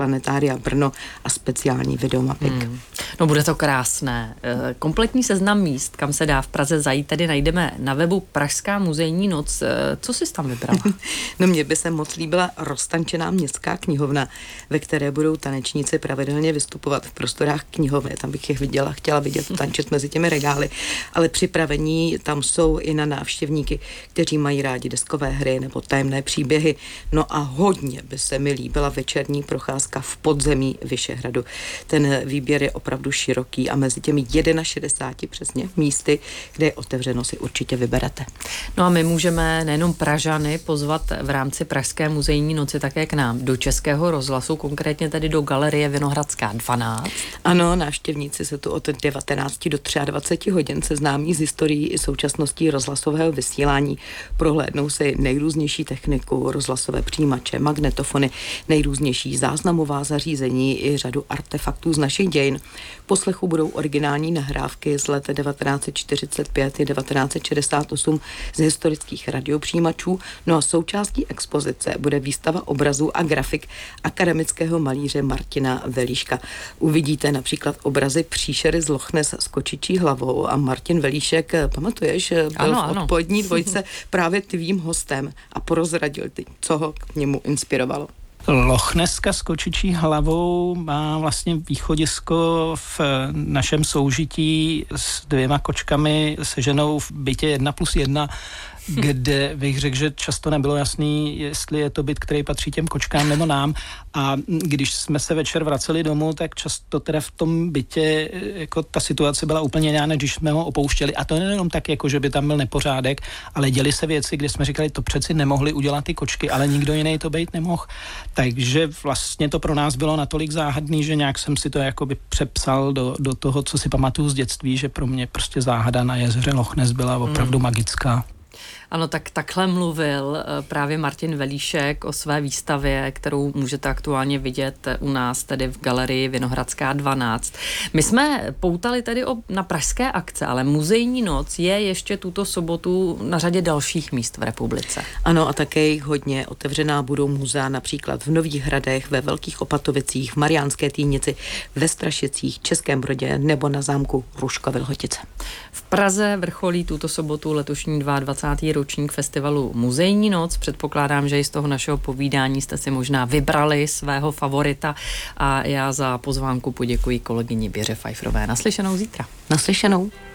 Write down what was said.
Planetária Brno a speciální videomapping. No bude to krásné. Kompletní seznam míst, kam se dá v Praze zajít, tedy najdeme na webu Pražská muzejní noc. Co jsi tam vybrala? No mně by se moc líbila roztančená městská knihovna, ve které budou tanečníci pravidelně vystupovat v prostorách knihovny. Tam bych je chtěla vidět tančit mezi těmi regály, ale připravení tam jsou i na návštěvníky, kteří mají rádi deskové hry nebo tajemné příběhy. No a hodně by se mi líbila večerní procházka v podzemí Vyšehradu. Ten výběr je opravdu široký a mezi těmi 61 přesně místy, kde je otevřeno, si určitě vyberete. No a my můžeme nejenom Pražany pozvat v rámci Pražské muzejní noci také k nám do Českého rozhlasu, konkrétně tedy do Galerie Vinohradská 12. Ano, návštěvníci se tu od 19 do 23 hodin seznámí s historií i současností rozhlasového vysílání. Prohlédnou si nejrůznější techniku, rozhlasové přijímače, magnetofony, nejrůznější záznamová zařízení i řadu artefaktů z našich dějin. Poslechu budou originální nahrávky z let 1945 i 1968 z historických radiopřijímačů, no a součástí expozice bude výstava obrazů a grafik akademického malíře Martina Velíška. Uvidíte například obrazy příšery z Loch Ness s kočičí hlavou a Martin Velíšek, pamatuješ, byl v odpolední dvojce právě tvým hostem a porozradil ty, co ho k němu inspirovalo. Lochneska s kočičí hlavou má vlastně východisko v našem soužití s 2 kočkami se ženou v bytě 1+1, kde bych řekl, že často nebylo jasný, jestli je to byt, který patří těm kočkám nebo nám. A když jsme se večer vraceli domů, tak často teda v tom bytě jako ta situace byla úplně jiná, než když jsme ho opouštěli. A to nejenom tak, jako že by tam byl nepořádek, ale děly se věci, kde jsme říkali, to přeci nemohli udělat ty kočky, ale nikdo jiný to být nemohl. Takže vlastně to pro nás bylo natolik záhadný, že nějak jsem si to jakoby přepsal do toho, co si pamatuju z dětství, že pro mě prostě záhada na jezeře Loch Ness byla opravdu magická. Ano, tak takhle mluvil právě Martin Velíšek o své výstavě, kterou můžete aktuálně vidět u nás tedy v Galerii Vinohradská 12. My jsme poutali tedy na pražské akce, ale muzejní noc je ještě tuto sobotu na řadě dalších míst v republice. Ano, a také jich hodně. Otevřená budou muzea například v Nových Hradech, ve Velkých Opatovicích, v Mariánské Týnici, ve Strašicích, Českém Brodě nebo na zámku Hruškovy-Lhotice. V Praze vrcholí tuto sobotu letošní 22. ročník festivalu Muzejní noc. Předpokládám, že i z toho našeho povídání jste si možná vybrali svého favorita a já za pozvánku poděkuji kolegyni Běře Pfeifferové. Naslyšenou zítra. Naslyšenou.